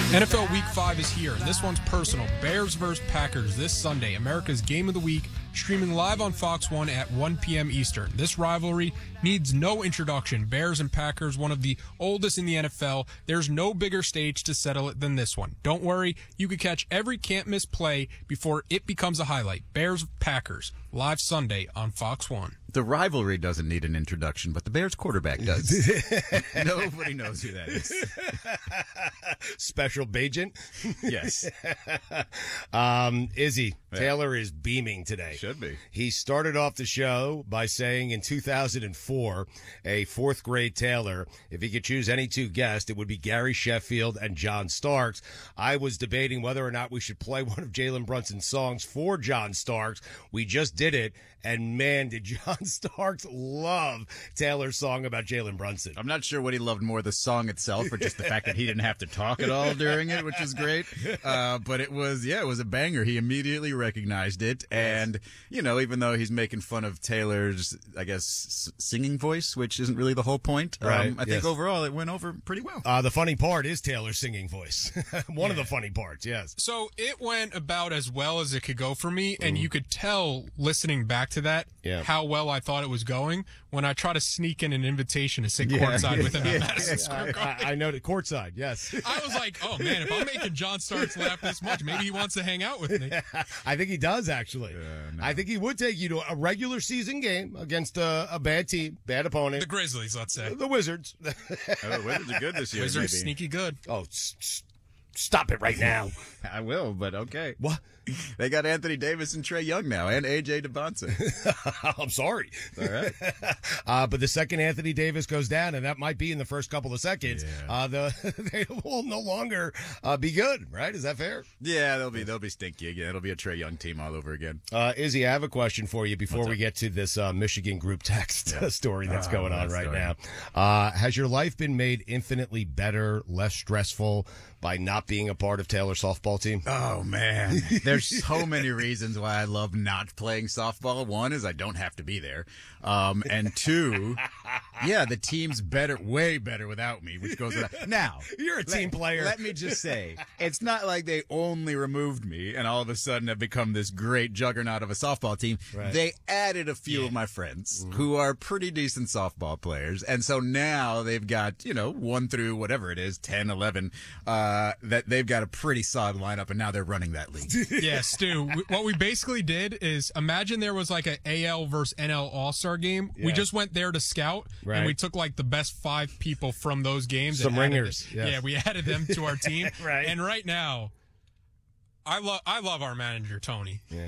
NFL Week 5 is here, and this one's personal. Bears vs. Packers this Sunday, America's Game of the Week, streaming live on Fox 1 at 1 p.m. Eastern. This rivalry needs no introduction. Bears and Packers, one of the oldest in the NFL. There's no bigger stage to settle it than this one. Don't worry, you can catch every can't-miss play before it becomes a highlight. Bears-Packers, live Sunday on Fox 1. The rivalry doesn't need an introduction, but the Bears quarterback does. Nobody knows who that is. Special Bagent? Yes. Izzy, Taylor is beaming today. Should be. He started off the show by saying in 2004, a fourth grade Taylor, if he could choose any two guests, it would be Gary Sheffield and John Starks. I was debating whether or not we should play one of Jalen Brunson's songs for John Starks. We just did it, and man, did John Starks love Taylor's song about Jalen Brunson. I'm not sure what he loved more, the song itself or just the fact that he didn't have to talk at all during it, which is great. But it was a banger. He immediately recognized it. And, even though he's making fun of Taylor's, I guess, singing voice, which isn't really the whole point, right. I think overall it went over pretty well. The funny part is Taylor's singing voice. One of the funny parts, yes. So it went about as well as it could go for me, and you could tell listening back to that how well I thought it was going when I try to sneak in an invitation to sit courtside with him at Madison Square Garden. I know the courtside, yes. I was like, oh man, if I'm making John Starks laugh this much, maybe he wants to hang out with me. I think he does, actually. No. I think he would take you to a regular season game against a bad team, bad opponent. The Grizzlies, let's say. The Wizards. The Wizards are good this year. Wizards maybe. sneaky good. Oh, stop it right now. I will, but okay. What? They got Anthony Davis and Trae Young now, and A.J. DeBonson. I'm sorry. All right. But the second Anthony Davis goes down, and that might be in the first couple of seconds, they will no longer be good, right? Is that fair? Yeah, they'll be stinky again. It'll be a Trae Young team all over again. Izzy, I have a question for you before we get to this Michigan group text story that's going on right now. Has your life been made infinitely better, less stressful by not being a part of Taylor's softball team? Oh, man. There's so many reasons why I love not playing softball. One is I don't have to be there. And two, the team's better, way better without me, which goes without. Now, you're a team player. Let me just say, it's not like they only removed me and all of a sudden have become this great juggernaut of a softball team. Right. They added a few of my friends who are pretty decent softball players. And so now they've got, 1 through whatever it is, 10, 11, that they've got a pretty solid lineup, and now they're running that league. Yeah, Stu, what we basically did is imagine there was like an AL versus NL All-Star game. We just went there to scout, and we took like the best 5 people from those games. Some ringers. Yeah, we added them to our team. Right. And right now, I love our manager, Tony. Yeah.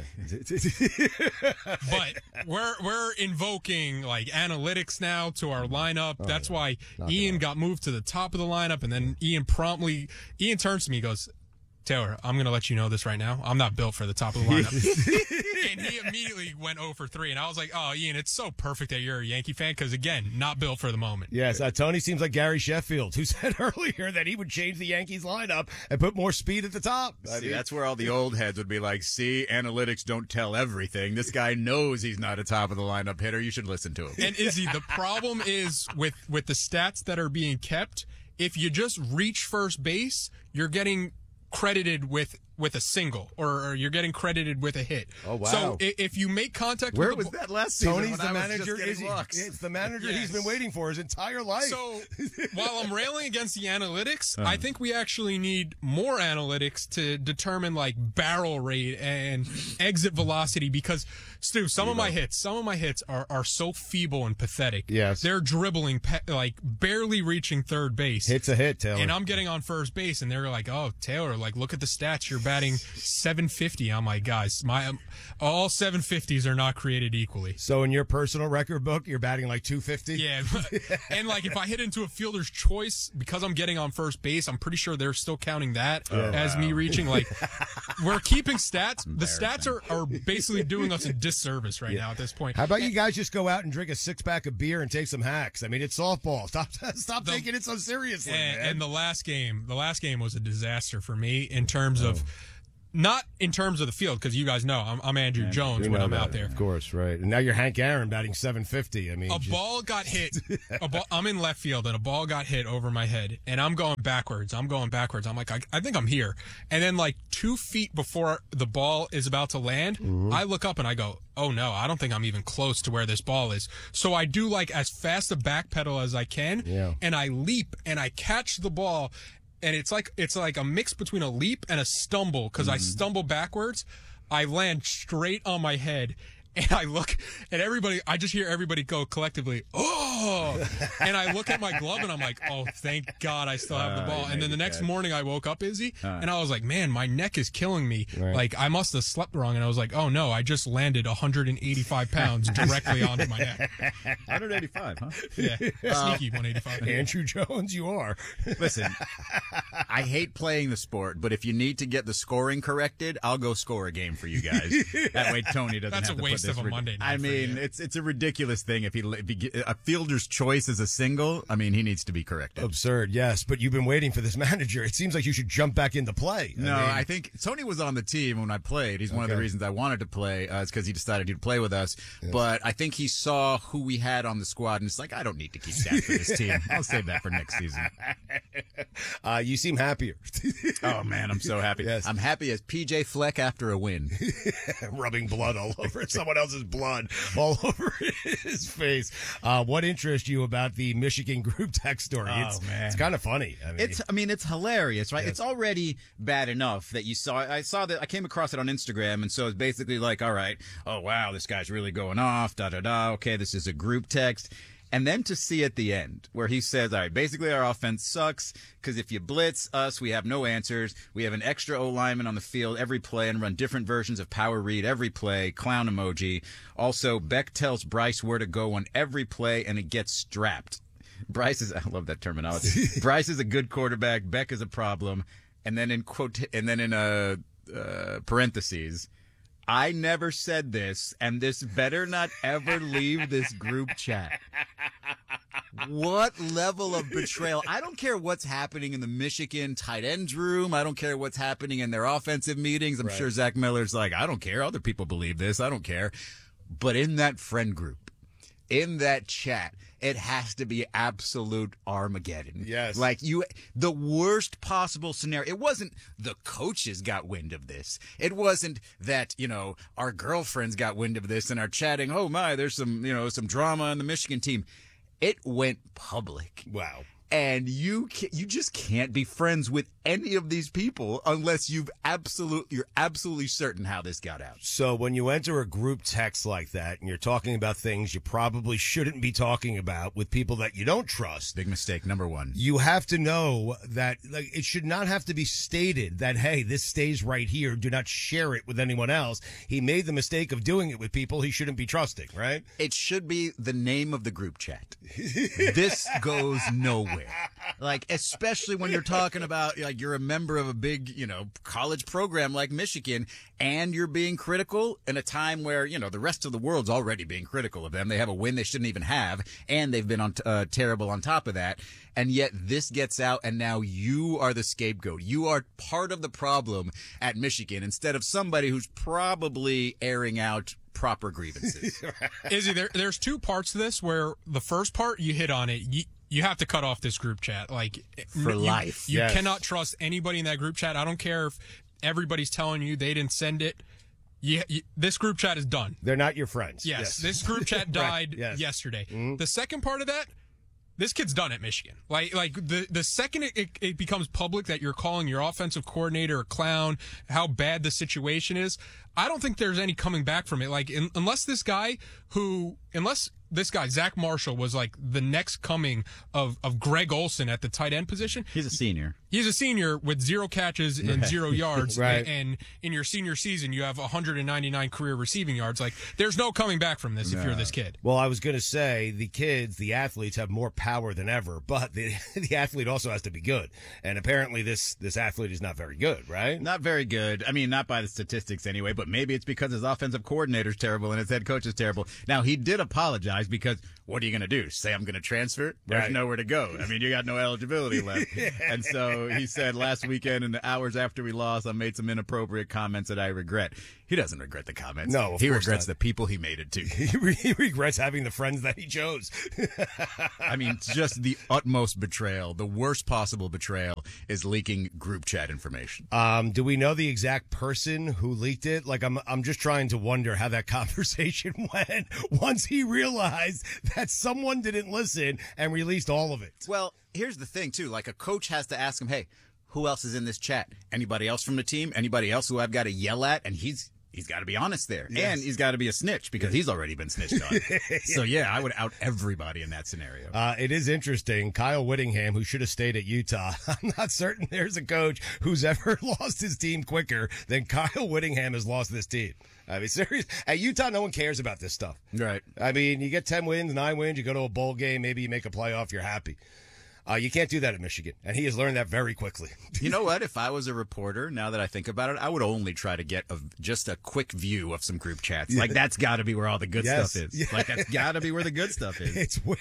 But we're invoking like analytics now to our lineup. That's why Ian got moved to the top of the lineup, and then Ian turns to me and goes, Taylor, I'm going to let you know this right now. I'm not built for the top of the lineup. And he immediately went 0 for 3. And I was like, oh, Ian, it's so perfect that you're a Yankee fan because, again, not built for the moment. Yes, Tony seems like Gary Sheffield, who said earlier that he would change the Yankees lineup and put more speed at the top. See, that's where all the old heads would be like, see, analytics don't tell everything. This guy knows he's not a top of the lineup hitter. You should listen to him. And Izzy, the problem is with the stats that are being kept, if you just reach first base, you're getting credited with a single, or you're getting credited with a hit. Oh, wow. So if you make contact Where with was that last season? Tony's the manager. It's the manager he's been waiting for his entire life. So while I'm railing against the analytics, I think we actually need more analytics to determine like barrel rate and exit velocity, because Stu, some of my hits are so feeble and pathetic. Yes. They're dribbling like barely reaching third base. Hit's a hit, Taylor. And I'm getting on first base, and they're like, "Oh, Taylor, like look at the stats. You're batting 750." I'm like, guys, all 750s are not created equally. So in your personal record book, you're batting like 250? Yeah. And like if I hit into a fielder's choice, because I'm getting on first base, I'm pretty sure they're still counting that as me reaching. Like, we're keeping stats. The stats are basically doing us a disservice right now at this point. How about you guys just go out and drink a 6-pack of beer and take some hacks? I mean, it's softball. Stop taking it so seriously, man. And the last game was a disaster for me in terms of not in terms of the field, because you guys know I'm Andrew Jones when I'm out there. Of course, right. And now you're Hank Aaron batting .750. I mean, ball got hit. I'm in left field, and a ball got hit over my head, and I'm going backwards. I'm like, I think I'm here. And then, like, 2 feet before the ball is about to land, I look up and I go, oh, no, I don't think I'm even close to where this ball is. So I do, like, as fast a back pedal as I can, and I leap, and I catch the ball. And it's like a mix between a leap and a stumble, because I stumble backwards. I land straight on my head, and I look at everybody. I just hear everybody go collectively, "Oh!" And I look at my glove, and I'm like, "Oh, thank God, I still have the ball." And then the next morning, I woke up, Izzy, and I was like, "Man, my neck is killing me. Right. Like, I must have slept wrong." And I was like, "Oh no, I just landed 185 pounds directly onto my neck." 185, huh? Yeah, sneaky 185. Andrew Jones, you are. Listen, I hate playing the sport, but if you need to get the scoring corrected, I'll go score a game for you guys. That way Tony doesn't That's have a to waste put this of a Monday night. I mean, it's a ridiculous thing if a fielder's choice is a single. I mean, he needs to be corrected. Absurd, yes. But you've been waiting for this manager. It seems like you should jump back into play. I think Tony was on the team when I played. He's one of the reasons I wanted to play. It's because he decided he'd play with us. Yes. But I think he saw who we had on the squad, and it's like, I don't need to keep that for this team. I'll save that for next season. You seem happier. Oh, man, I'm so happy. Yes. I'm happy as PJ Fleck after a win. Rubbing blood all over someone else's blood all over his face. What interests you about the Michigan group text story? Man, it's kind of funny. It's hilarious, right? Yes. It's already bad enough that I came across it on Instagram, and so it's basically like, all right, oh wow, this guy's really going off, okay, this is a group text. And then to see at the end where he says, all right, basically our offense sucks because if you blitz us, we have no answers. We have an extra O-lineman on the field every play and run different versions of power read every play, clown emoji. Also, Beck tells Bryce where to go on every play and it gets strapped. I love that terminology. Bryce is a good quarterback. Beck is a problem. And then in parentheses, I never said this, and this better not ever leave this group chat. What level of betrayal? I don't care what's happening in the Michigan tight ends room. I don't care what's happening in their offensive meetings. I'm sure Zach Miller's like, I don't care. Other people believe this. I don't care. But in that friend group, in that chat, it has to be absolute Armageddon. Yes. Like the worst possible scenario. It wasn't the coaches got wind of this. It wasn't that, our girlfriends got wind of this and are chatting, oh my, there's some drama on the Michigan team. It went public. Wow. And you just can't be friends with any of these people unless you're absolutely certain how this got out. So when you enter a group text like that and you're talking about things you probably shouldn't be talking about with people that you don't trust. Big mistake, number one. You have to know that it should not have to be stated that, hey, this stays right here. Do not share it with anyone else. He made the mistake of doing it with people he shouldn't be trusting, right? It should be the name of the group chat. This goes nowhere. Like, especially when you're talking about, like, you're a member of a big, college program like Michigan, and you're being critical in a time where, the rest of the world's already being critical of them. They have a win they shouldn't even have, and they've been terrible on top of that. And yet this gets out, and now you are the scapegoat. You are part of the problem at Michigan instead of somebody who's probably airing out proper grievances. Izzy, there's two parts to this where the first part, you hit on it. You have to cut off this group chat. Like, for life. You cannot trust anybody in that group chat. I don't care if everybody's telling you they didn't send it. This group chat is done. They're not your friends. Yes. This group chat died yesterday. Mm-hmm. The second part of that, this kid's done at Michigan. Like the second it becomes public that you're calling your offensive coordinator a clown, how bad the situation is, I don't think there's any coming back from it. Like, unless this guy, Zach Marshall, was like the next coming of Greg Olsen at the tight end position. He's a senior. He's a senior with 0 catches and 0 yards. Right. And in your senior season, you have 199 career receiving yards. Like, there's no coming back from this if you're this kid. Well, I was going to say the athletes have more power than ever, but the athlete also has to be good. And apparently this athlete is not very good, right? Not very good. I mean, not by the statistics anyway, but maybe it's because his offensive coordinator's terrible and his head coach is terrible. Now, he did apologize because what are you going to do? Say I'm going to transfer? There's nowhere to go. I mean, you got no eligibility left. And so So he said last weekend, in the hours after we lost, I made some inappropriate comments that I regret. He doesn't regret the comments. No, of he course regrets not. the people he made it to. He regrets having the friends that he chose. I mean, just the utmost betrayal, the worst possible betrayal is leaking group chat information. Do we know the exact person who leaked it? Like, I'm just trying to wonder how that conversation went once he realized that someone didn't listen and released all of it. Well, here's the thing, too. Like, a coach has to ask him, hey, who else is in this chat? Anybody else from the team? Anybody else who I've got to yell at? And he's got to be honest there. Yes. And he's got to be a snitch because he's already been snitched on. So, yeah, I would out everybody in that scenario. It is interesting. Kyle Whittingham, who should have stayed at Utah. I'm not certain there's a coach who's ever lost his team quicker than Kyle Whittingham has lost this team. I mean, serious. At Utah, no one cares about this stuff. Right. I mean, you get 10 wins, 9 wins, you go to a bowl game, maybe you make a playoff, you're happy. You can't do that at Michigan, and he has learned that very quickly. You know what? If I was a reporter, now that I think about it, I would only try to get just a quick view of some group chats. Like, that's got to be where all the good Yes. stuff is. Yeah. Like, that's got to be where the good stuff is.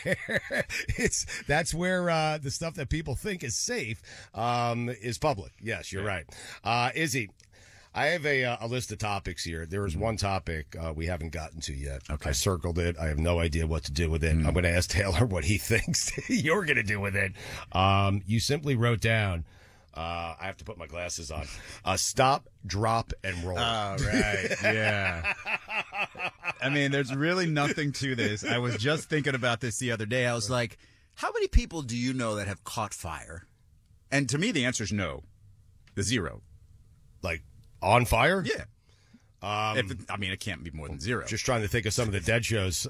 That's where the stuff that people think is safe is public. Yes, you're right. Izzy, I have a list of topics here. There is one topic we haven't gotten to yet. Okay. I circled it. I have no idea what to do with it. I'm going to ask Taylor what he thinks you're going to do with it. You simply wrote down, I have to put my glasses on, stop, drop, and roll. Oh, right. Yeah. I mean, there's really nothing to this. I was just thinking about this the other day. I was like, how many people do you know that have caught fire? And to me, the answer is no. The zero. Like, on fire? Yeah. It can't be more than zero. Just trying to think of some of the Dead shows.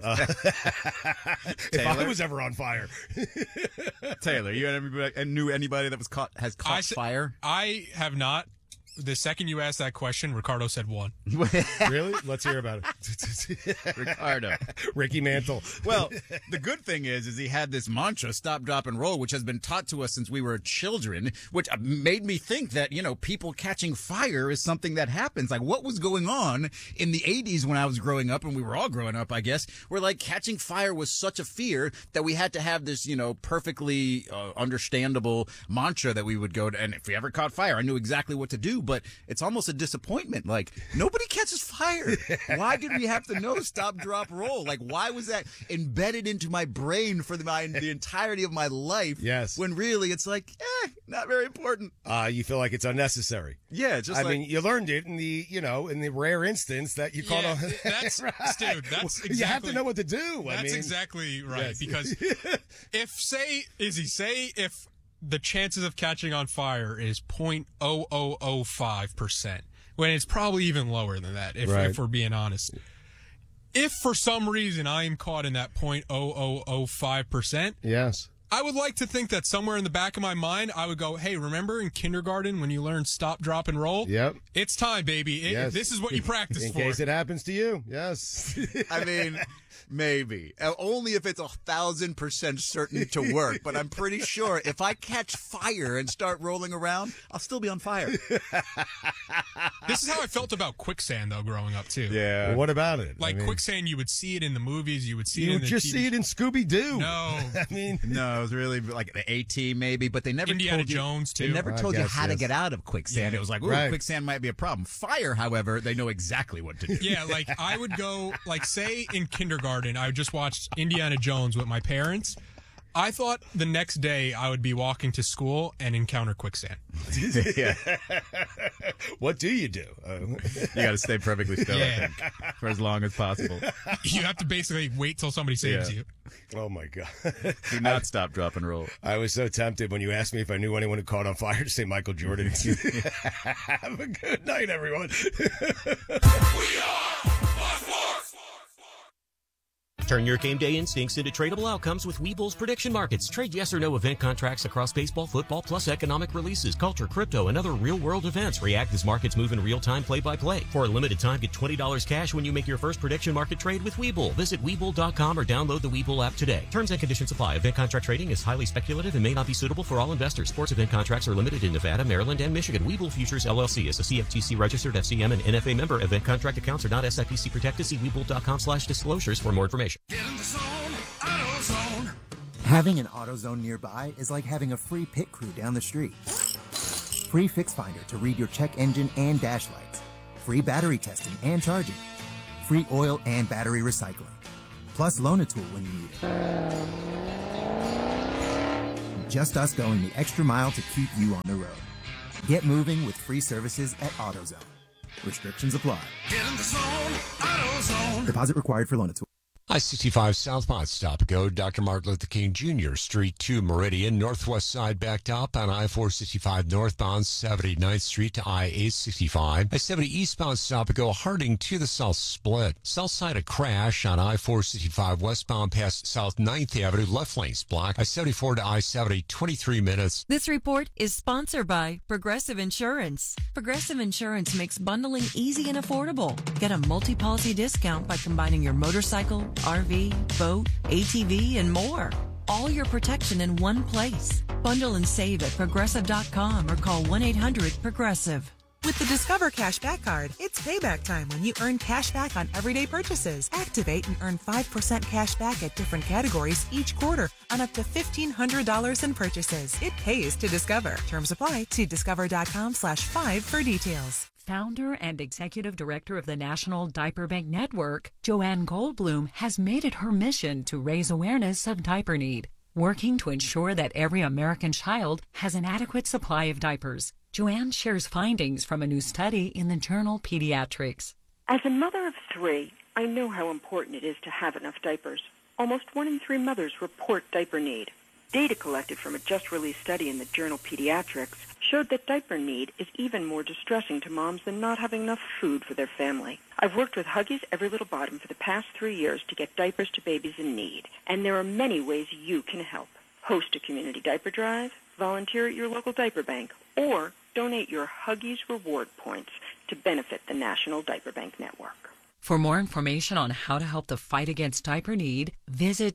If I Taylor? was ever on fire. Taylor, you knew anybody that has caught fire? I have not. The second you asked that question, Ricardo said one. Really? Let's hear about it. Ricardo. Ricky Mantle. Well, the good thing is he had this mantra, stop, drop, and roll, which has been taught to us since we were children, which made me think that, people catching fire is something that happens. Like, what was going on in the 80s when I was growing up, and we were all growing up, I guess, where, like, catching fire was such a fear that we had to have this, perfectly understandable mantra that we would go to, and if we ever caught fire, I knew exactly what to do, but it's almost a disappointment. Like, nobody catches fire. Why did we have to know stop, drop, roll? Like, why was that embedded into my brain for the entirety of my life? Yes. When really it's like, not very important. You feel like it's unnecessary. Yeah, just I mean, you learned it in the rare instance that you caught on. That's Stu, that's exactly. You have to know what to do. That's exactly right. Yes. Because if the chances of catching on fire is 0.0005%, when it's probably even lower than that, if we're being honest. If for some reason I am caught in that 0.0005%, Yes. I would like to think that somewhere in the back of my mind, I would go, hey, remember in kindergarten when you learned stop, drop, and roll? Yep. It's time, baby. Yes. This is what you practice In for. case it happens to you. Yes. I mean, maybe. Only if it's 1,000% certain to work. But I'm pretty sure if I catch fire and start rolling around, I'll still be on fire. This is how I felt about quicksand, though, growing up, too. Yeah. Well, what about it? Like quicksand, you would see it in the movies. You would see it You in would the just TV. see it in Scooby-Doo. No. I mean, No, it was really like the A-Team maybe, but they never Indiana told you, Jones, too. They never I told you guess, how to yes. get out of quicksand. Yeah. It was like, ooh, Right. quicksand might be a problem. Fire, however, they know exactly what to do. Yeah, like I would go, like say in kindergarten, I just watched Indiana Jones with my parents. I thought the next day I would be walking to school and encounter quicksand. Yeah. what do you do? You got to stay perfectly still, Yeah. I think, for as long as possible. You have to basically wait till somebody saves Yeah. you. Oh, my God. Do not stop, drop, and roll. I was so tempted when you asked me if I knew anyone who caught on fire to say Michael Jordan. Have a good night, everyone. Turn your game day instincts into tradable outcomes with Webull's prediction markets. Trade yes or no event contracts across baseball, football, plus economic releases, culture, crypto, and other real-world events. React as markets move in real time, play-by-play. For a limited time, get $20 cash when you make your first prediction market trade with Webull. Visit Webull.com or download the Webull app today. Terms and conditions apply. Event contract trading is highly speculative and may not be suitable for all investors. Sports event contracts are limited in Nevada, Maryland, and Michigan. Webull Futures LLC is a CFTC registered FCM and NFA member. Event contract accounts are not SIPC protected. See Webull.com/disclosures for more information. Having an AutoZone nearby is like having a free pit crew down the street. Free Fix Finder to read your check engine and dash lights. Free battery testing and charging. Free oil and battery recycling. Plus Loan-A-Tool when you need it. Just us going the extra mile to keep you on the road. Get moving with free services at AutoZone. Restrictions apply. Get in the zone, AutoZone. Deposit required for Loan-A-Tool. I-65 southbound stop and go. Dr. Martin Luther King Jr. Street to Meridian. Northwest side backed up on I-465 northbound 79th Street to I-865. I-70 eastbound stop and go. Harding to the south split. South side a crash on I-465 westbound past South 9th Avenue. Left lane's blocked. I-74 to I-70, 23 minutes. This report is sponsored by Progressive Insurance. Progressive Insurance makes bundling easy and affordable. Get a multi-policy discount by combining your motorcycle, RV, boat, ATV, and more. All your protection in one place. Bundle and save at Progressive.com or call 1-800-PROGRESSIVE. With the Discover Cashback Card, it's payback time when you earn cash back on everyday purchases. Activate and earn 5% cash back at different categories each quarter on up to $1,500 in purchases. It pays to Discover. Terms apply. See discover.com/5 for details. Founder and Executive Director of the National Diaper Bank Network, Joanne Goldblum, has made it her mission to raise awareness of diaper need, working to ensure that every American child has an adequate supply of diapers. Joanne shares findings from a new study in the journal Pediatrics. As a mother of 3, I know how important it is to have enough diapers. Almost 1 in 3 mothers report diaper need. Data collected from a just-released study in the journal Pediatrics showed that diaper need is even more distressing to moms than not having enough food for their family. I've worked with Huggies Every Little Bottom for the past 3 years to get diapers to babies in need, and there are many ways you can help. Host a community diaper drive, volunteer at your local diaper bank, or donate your Huggies reward points to benefit the National Diaper Bank Network. For more information on how to help the fight against diaper need, visit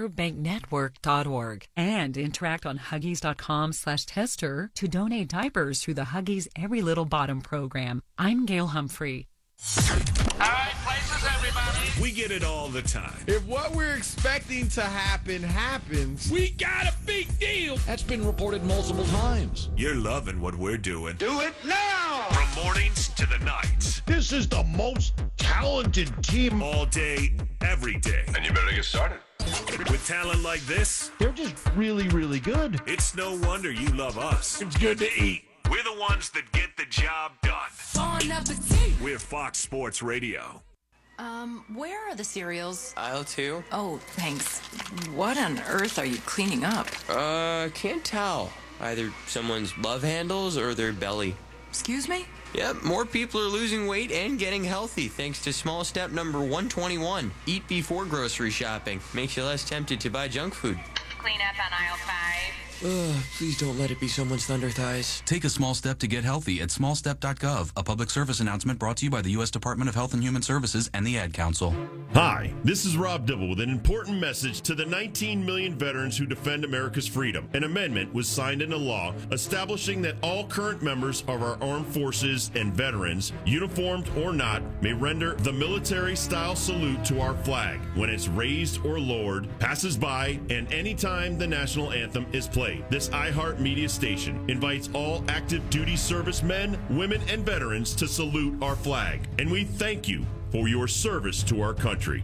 diaperbanknetwork.org and interact on Huggies.com/tester to donate diapers through the Huggies Every Little Bottom program. I'm Gail Humphrey. All right, places, everybody. We get it all the time. If what we're expecting to happen happens, we got a big deal. That's been reported multiple times. You're loving what we're doing. Do it now! From mornings to the nights. This is the most talented team. All day, every day. And you better get started. With talent like this, they're just really, really good. It's no wonder you love us. It's good to eat. We're the ones that get the job done. Bon appetit. We're Fox Sports Radio. Where are the cereals? Aisle 2. Oh, thanks. What on earth are you cleaning up? Can't tell. Either someone's love handles or their belly. Excuse me? Yep, more people are losing weight and getting healthy thanks to small step number 121. Eat before grocery shopping. Makes you less tempted to buy junk food. Clean up on aisle 5. Please don't let it be someone's thunder thighs. Take a small step to get healthy at smallstep.gov, a public service announcement brought to you by the U.S. Department of Health and Human Services and the Ad Council. Hi, this is Rob Dibble with an important message to the 19 million veterans who defend America's freedom. An amendment was signed into law establishing that all current members of our armed forces and veterans, uniformed or not, may render the military-style salute to our flag when it's raised or lowered, passes by, and anytime the national anthem is played. This iHeart Media station invites all active duty servicemen, women, and veterans to salute our flag. And we thank you for your service to our country.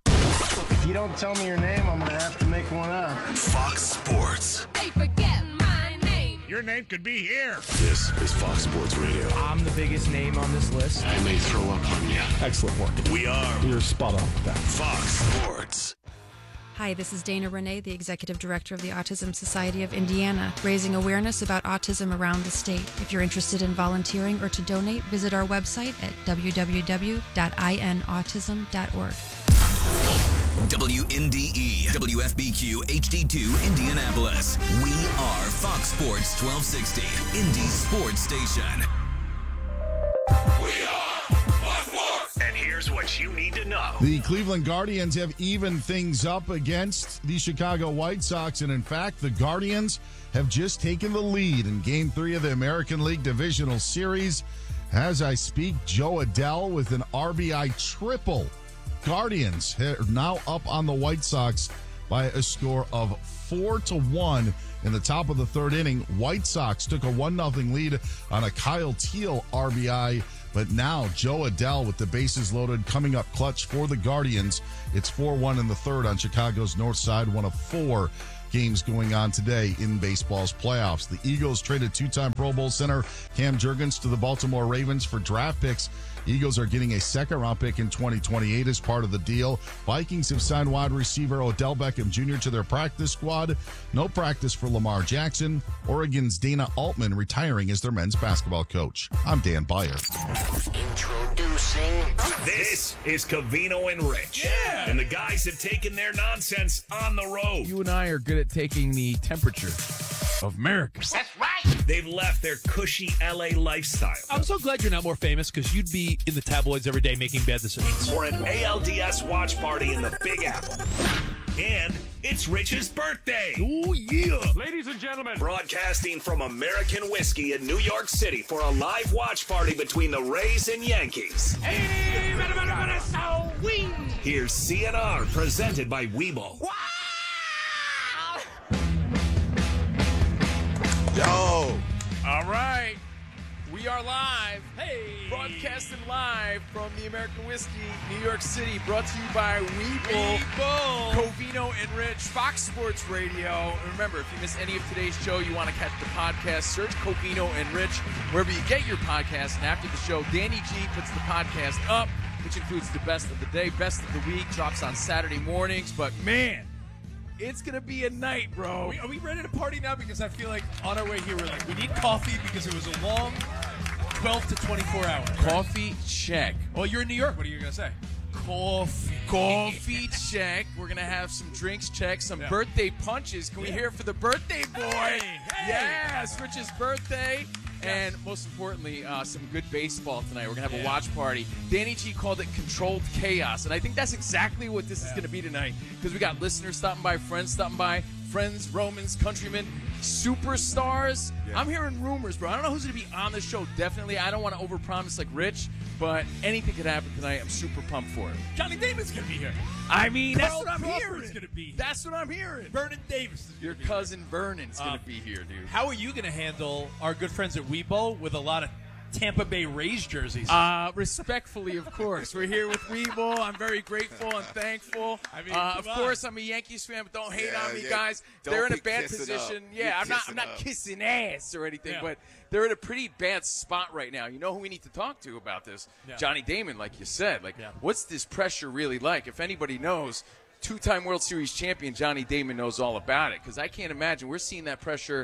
If you don't tell me your name, I'm going to have to make one up. Fox Sports. Hey, forget my name. Your name could be here. This is Fox Sports Radio. I'm the biggest name on this list. I may throw up on you. Excellent work. You're spot on with that. Fox Sports. Hi, this is Dana Renee, the Executive Director of the Autism Society of Indiana, raising awareness about autism around the state. If you're interested in volunteering or to donate, visit our website at www.inautism.org. WNDE, WFBQ, HD2, Indianapolis. We are Fox Sports 1260, Indy's sports station. We are Fox Sports. And here's what you need to know. The Cleveland Guardians have evened things up against the Chicago White Sox, and in fact, the Guardians have just taken the lead in Game 3 of the American League Divisional Series. As I speak, Joe Adell with an RBI triple. Guardians are now up on the White Sox by a score of 4-1 in the top of the third inning. White Sox took a 1-0 lead on a Kyle Teal RBI, but now Joe Adell with the bases loaded coming up clutch for the Guardians. It's 4-1 in the third on Chicago's north side, one of 4 games going on today in baseball's playoffs. The Eagles traded 2-time Pro Bowl center Cam Jurgens to the Baltimore Ravens for draft picks. Eagles are getting a second-round pick in 2028 as part of the deal. Vikings have signed wide receiver Odell Beckham Jr. to their practice squad. No practice for Lamar Jackson. Oregon's Dana Altman retiring as their men's basketball coach. I'm Dan Beyer. Introducing. This is Covino and Rich. Yeah. And the guys have taken their nonsense on the road. You and I are good at taking the temperature of America. That's right. They've left their cushy LA lifestyle. I'm so glad you're not more famous because you'd be in the tabloids every day making bad decisions. For an ALDS watch party in the Big Apple. And it's Rich's birthday. Oh, yeah. Ladies and gentlemen, broadcasting from American Whiskey in New York City for a live watch party between the Rays and Yankees. Hey, so we. Here's CNR presented by Weeble. Yo. All right. We are live. Hey. Broadcasting live from the American Whiskey, New York City. Brought to you by Weeble. Covino and Rich, Fox Sports Radio. And remember, if you miss any of today's show, you want to catch the podcast, search Covino and Rich wherever you get your podcast. And after the show, Danny G puts the podcast up, which includes the best of the day, best of the week, drops on Saturday mornings. But, man, it's going to be a night, bro. Are we ready to party now? Because I feel like on our way here, we're like, we need coffee because it was a long 12 to 24 hours. Coffee, check. Well, you're in New York. What are you going to say? Coffee, check. We're going to have some drinks, check. Some birthday punches. Can we hear it for the birthday boy? Hey. Yes, Rich's birthday. And most importantly, some good baseball tonight. We're going to have a watch party. Danny G called it controlled chaos. And I think that's exactly what this is going to be tonight. Because we got listeners stopping by, friends stopping by, friends, Romans, countrymen, superstars. I'm hearing rumors, bro. I don't know who's going to be on the show. Definitely, I don't want to overpromise like Rich, but anything could happen tonight. I'm super pumped for it. Johnny Damon's going to be here. I mean, that's Carl what I'm Crawford's hearing. Gonna be here. That's what I'm hearing. Vernon Davis. Your cousin Vernon's going to be here, dude. How are you going to handle our good friends at Weebo with a lot of Tampa Bay Rays jerseys? Respectfully, of course. We're here with Weeble. I'm very grateful and thankful. I mean, of course, I'm a Yankees fan, but don't hate on me, guys. They're in a bad position. I'm not kissing ass or anything, but they're in a pretty bad spot right now. You know who we need to talk to about this? Yeah. Johnny Damon, like you said. What's this pressure really like? If anybody knows, 2-time World Series champion Johnny Damon knows all about it, because I can't imagine we're seeing that pressure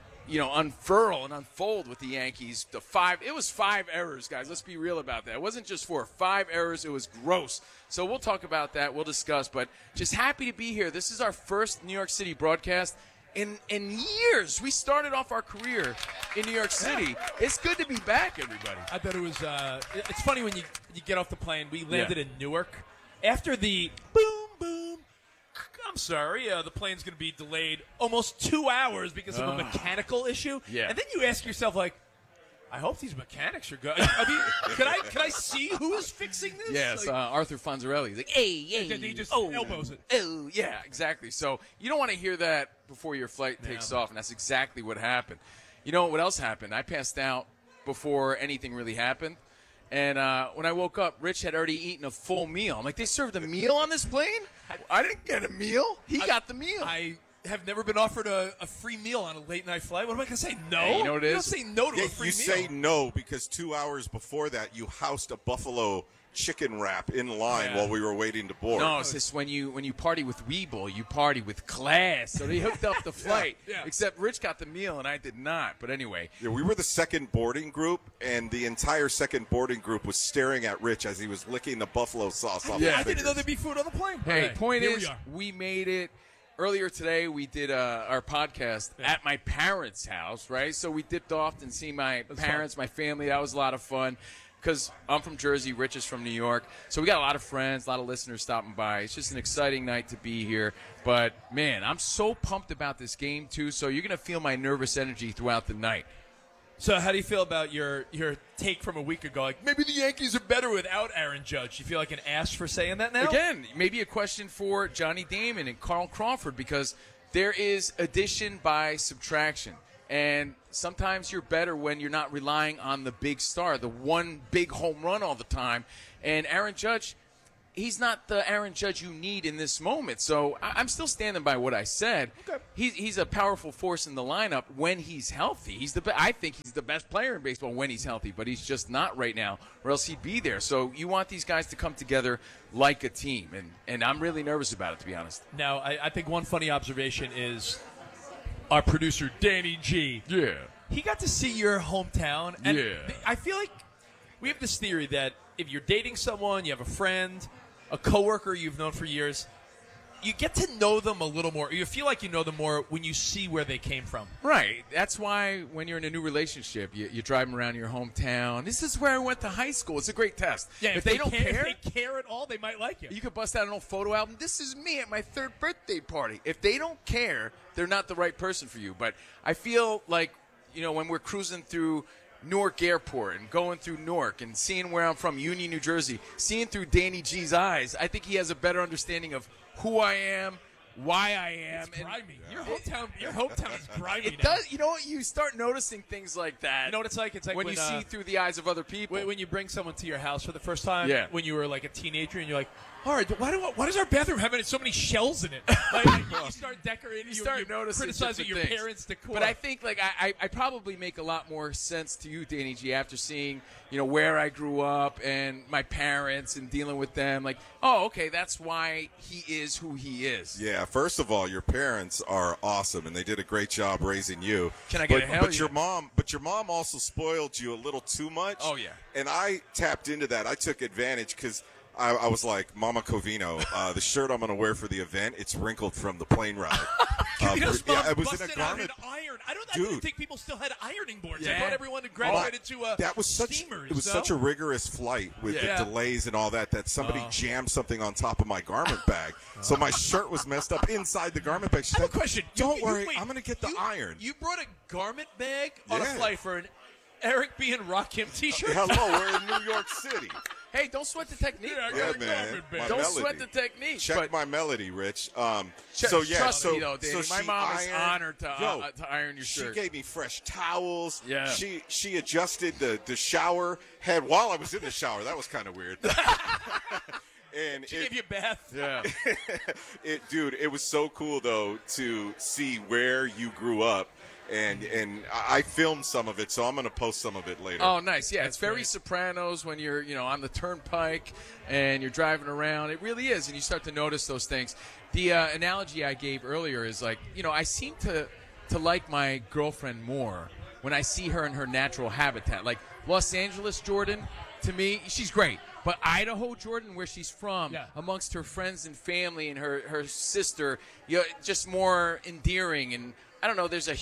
unfurl and unfold with the Yankees. It was 5 errors, guys. Let's be real about that. It wasn't just 4. 5 errors. It was gross. So we'll talk about that. We'll discuss. But just happy to be here. This is our first New York City broadcast in years. We started off our career in New York City. It's good to be back, everybody. I thought it was it's funny when you get off the plane. We landed in Newark. After the boom, boom, I'm sorry, the plane's going to be delayed almost 2 hours because of a mechanical issue. Yeah. And then you ask yourself, like, I hope these mechanics are good. I mean, can I see who is fixing this? Yes, Arthur Fonzarelli. He's like, hey. He just elbows it. Oh, yeah, exactly. So you don't want to hear that before your flight takes off, and that's exactly what happened. You know what else happened? I passed out before anything really happened. And when I woke up, Rich had already eaten a full meal. I'm like, they served a meal on this plane? I didn't get a meal. He got the meal. I have never been offered a free meal on a late-night flight. What am I going to say, no? Hey, you know what it is? You don't say no to a free You meal. say no because 2 hours before that, you housed a buffalo chicken wrap in line while we were waiting to board. No, it's just when you party with Weeble, you party with class. So they hooked up the flight. Except Rich got the meal and I did not. But anyway. Yeah, we were the second boarding group, and the entire second boarding group was staring at Rich as he was licking the buffalo sauce off his I fingers. didn't know there'd be food on the plane. Hey, point here is, we made it. Earlier today, we did our podcast at my parents' house, right? So we dipped off and see my parents, my family. That was a lot of fun because I'm from Jersey, Rich is from New York. So we got a lot of friends, a lot of listeners stopping by. It's just an exciting night to be here. But, man, I'm so pumped about this game, too. So you're going to feel my nervous energy throughout the night. So how do you feel about your take from a week ago? Like, maybe the Yankees are better without Aaron Judge. You feel like an ass for saying that now? Again, maybe a question for Johnny Damon and Carl Crawford, because there is addition by subtraction. And sometimes you're better when you're not relying on the big star, the one big home run all the time. And Aaron Judge, he's not the Aaron Judge you need in this moment. So I'm still standing by what I said. Okay. He's a powerful force in the lineup when he's healthy. I think he's the best player in baseball when he's healthy, but he's just not right now, or else he'd be there. So you want these guys to come together like a team, and I'm really nervous about it, to be honest. Now, I think one funny observation is our producer, Danny G. Yeah. He got to see your hometown, and Yeah. I feel like we have this theory that if you're dating someone, you have a friend, a coworker you've known for years, you get to know them a little more. You feel like you know them more when you see where they came from. Right. That's why when you're in a new relationship, you drive them around your hometown. This is where I went to high school. It's a great test. Yeah, if they don't care, if they care at all, they might like you. you could bust out an old photo album. This is me at my 3rd birthday party. If they don't care, they're not the right person for you. But I feel like, when we're cruising through Newark Airport and going through Newark and seeing where I'm from, Union, New Jersey, seeing through Danny G's eyes, I think he has a better understanding of who I am, why I am. It's grimy. Your hometown is grimy. It now. does. You know what? You start noticing things like that. You know what it's like? It's like when you see through the eyes of other people. When you bring someone to your house for the first time, Yeah. when you were like a teenager, and you're like, all right, why does our bathroom have so many shells in it? Like, you start decorating, You start noticing criticizing your different things. parents' decor. But I think I probably make a lot more sense to you, Danny G, after seeing where I grew up and my parents and dealing with them. Like, oh, okay, that's why he is who he is. Yeah, first of all, your parents are awesome, and they did a great job raising you. Can I get a hell But your mom also spoiled you a little too much. Oh, yeah. And I tapped into that. I took advantage because I was like, Mama Covino, the shirt I'm going to wear for the event, it's wrinkled from the plane ride. Covino's mom it was in busted a out garment. an iron. I Dude. didn't think people still had ironing boards. I Yeah. thought everyone had graduated to That was steamers. It was no? such a rigorous flight with Yeah. the delays and all that somebody jammed something on top of my garment bag. So my shirt was messed up inside the garment bag. She I have said, a question. Don't You- worry, wait, I'm going to get the iron. You brought a garment bag on a Yeah. flight for an Eric B. and Rakim T-shirt? Hello, we're in New York City. Hey, don't sweat the technique. Yeah, I Yeah, got a man. garment bag. My Don't melody. sweat the technique. Check but my melody, Rich. trust me, though, Danny. My she mom is ironed- honored to iron your She shirt. gave me fresh towels. Yeah. She adjusted the shower head while I was in the shower. That was kind of weird. And She gave you a bath. Yeah. Dude, it was so cool though to see where you grew up, and I filmed some of it, so I'm going to post some of it later. Oh, nice. Yeah, it's very great. Sopranos when you're, on the turnpike and you're driving around. It really is, and you start to notice those things. The analogy I gave earlier is like, I seem to like my girlfriend more when I see her in her natural habitat. Like Los Angeles Jordan, to me, she's great. But Idaho Jordan, where she's from, Yeah. amongst her friends and family and her sister, just more endearing. And I don't know, there's a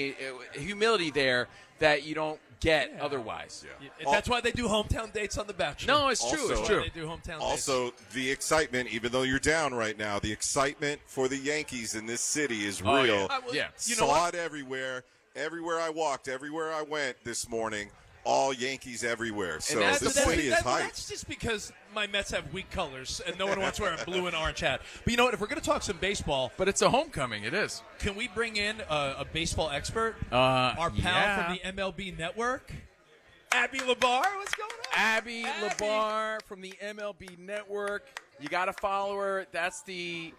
humility there that you don't get otherwise. Yeah, that's why they do hometown dates on The Bachelor. No, it's true. Also- It's That's true. why they do hometown dates. Also, the excitement, even though you're down right now, the excitement for the Yankees in this city is Oh, real. yeah. You know Saw what? it everywhere. Everywhere I walked, everywhere I went this morning, all Yankees everywhere. So that's- this that's- city is hyped. That's just because my Mets have weak colors and no one wants to wear a blue and orange hat. But you know what? If we're going to talk some baseball, But it's a homecoming. It is. can we bring in a baseball expert? Our Our pal from the MLB Network, Abby Labar. What's going on? Abby Labar from the MLB Network. You got to follow her. That's the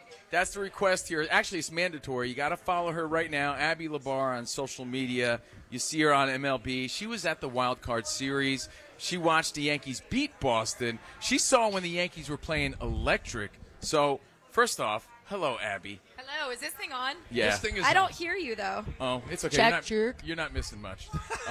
request here. Actually, it's mandatory. You got to follow her right now, Abby Labar, on social media. You see her on MLB. She was at the Wild Card Series. She watched the Yankees beat Boston. She saw when the Yankees were playing electric. So, first off, hello, Abby. Hello, is this thing on? Yeah. This thing is I don't hear you though. Oh, it's okay. Check, You're not missing much.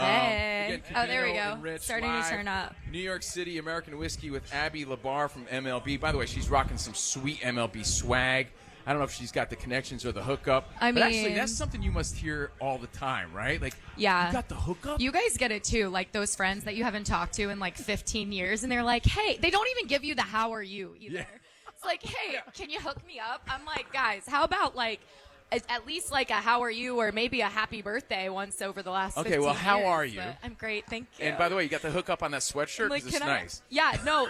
Hey. Again, Oh, there we Covino go. and Rich Starting to live, turn up. New York City American Whiskey with Abby Labar from MLB. By the way, she's rocking some sweet MLB swag. I don't know if she's got the connections or the hookup. I but actually, mean- that's something you must hear all the time, right? Like, Yeah. you got the hookup? You guys get it too, like those friends that you haven't talked to in like 15 years, and they're like, hey, they don't even give you the how are you either. Yeah. It's like, hey, can you hook me up? I'm like, guys, how about like at least like a how are you or maybe a happy birthday once over the last 15 well, how years, are you? but I'm great, thank you. And by the way, you got the hook up on that sweatshirt Like, because it's nice. Yeah, no,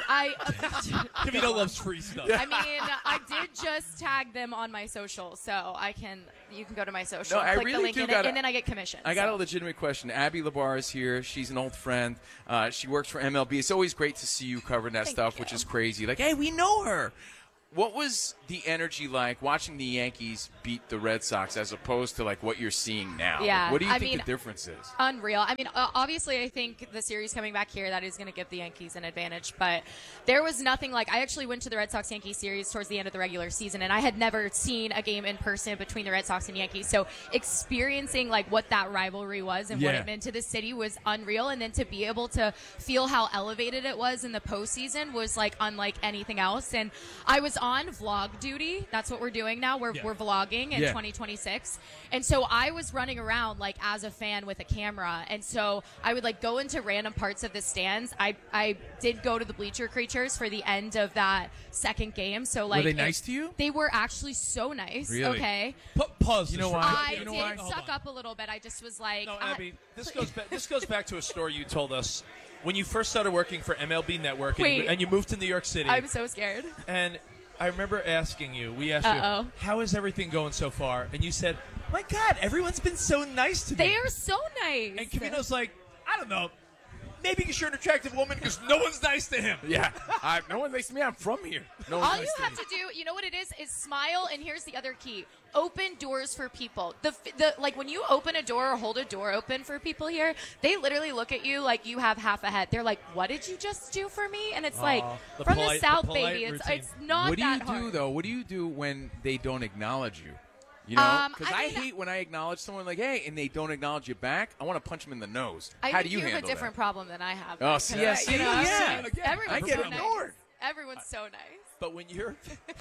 Kimino loves free stuff. I mean, I did just tag them on my social, so you can go to my social, No, I click really the link do in gotta- it, and then I get commission. I got a legitimate question. Abby Labar is here. She's an old friend. She works for MLB. It's always great to see you covering that stuff, which is crazy. Like, hey, we know her. What was the energy like watching the Yankees beat the Red Sox as opposed to like what you're seeing now? Yeah, Like, what do you I think mean, the difference is? Unreal. I mean, obviously, I think the series coming back here, that is going to give the Yankees an advantage. But there was nothing like, I actually went to the Red Sox-Yankees series towards the end of the regular season, and I had never seen a game in person between the Red Sox and Yankees. So experiencing like what that rivalry was and what it meant to the city was unreal. And then to be able to feel how elevated it was in the postseason was like unlike anything else. And I was on vlog duty. That's what we're doing now. We're vlogging in 2026. And so I was running around like as a fan with a camera. And so I would like go into random parts of the stands. I did go to the bleacher creatures for the end of that second game. So like, Were they nice to you? They were actually so nice. Really? Okay. Pause. You know this why? right I there. did You know why? Hold suck on. up a little bit. I just was like, No, Abby, this goes back to a story you told us when you first started working for MLB Network and you moved to New York City. I'm so scared. And I remember asking you, we asked you, how is everything going so far? And you said, my God, everyone's been so nice to me. They are so nice. And Camino's like, I don't know, maybe because you're an attractive woman because no one's nice to him. Yeah. No one likes me. I'm from here. No one's All nice you to have me. to do, you know what it is smile, and here's the other key. Open doors for people. Like when you open a door or hold a door open for people here, they literally look at you like you have half a head. They're like, "What did you just do for me?" And it's like, from the South, baby. It's not What do that you hard. do though? What do you do when they don't acknowledge you? You know, because I I mean, hate when I acknowledge someone like, hey, and they don't acknowledge you back. I want to punch them in the nose. I How think do you you have handle a different that? problem than I have. Oh, because, see, yeah, you know, yeah. Everyone's I get so ignored. nice. Everyone's so nice. But when you're,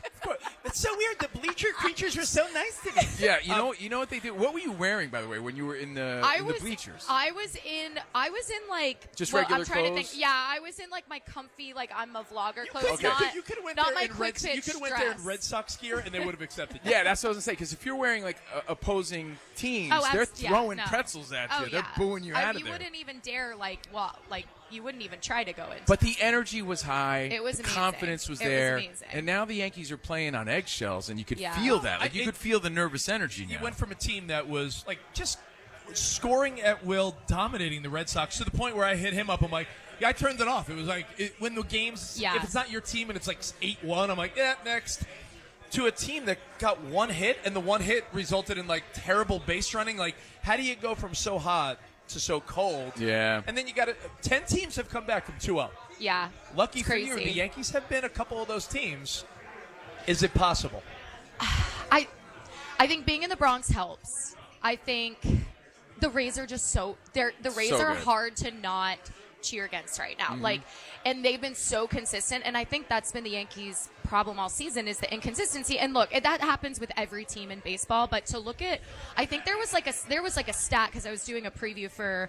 it's so weird. The bleacher creatures were so nice to me. Yeah, you know what they do. What were you wearing, by the way, when you were in the bleachers? I was in like Just well, regular I'm trying clothes? to think. Yeah, I was in like my comfy, like I'm a vlogger clothes. Okay. Not, You could have went not there my in quick Red. You pitch could have went dress. there in Red Sox gear, and they would have accepted you. Yeah, that's what I was gonna say. Because if you're wearing like opposing teams, Oh, they're yeah, throwing no. pretzels at you. Oh, They're yeah. booing you out of You there. wouldn't even dare you wouldn't even try to go in. But the energy was high. It was the amazing. confidence was It was there. amazing. And now the Yankees are playing on eggshells, and you could Yeah. feel that. Like you could feel the nervous energy You now. went from a team that was like just scoring at will, dominating the Red Sox to the point where I hit him up. I'm like, yeah, I turned it off. It was like when the games, Yeah. if it's not your team and it's like 8-1, I'm like, yeah, next. To a team that got one hit, and the one hit resulted in like terrible base running. Like, how do you go from so hot to so cold? Yeah. And then you got 10 teams have come back from 2-0. Yeah. Lucky It's for you, crazy. the Yankees have been a couple of those teams. Is it possible? I think being in the Bronx helps. I think the Rays are just the Rays So are good. hard to not cheer against right now. Like, and they've been so consistent, and I think that's been the Yankees' problem all season is the inconsistency. And look, that happens with every team in baseball. But to look at, I think there was like a stat because I was doing a preview for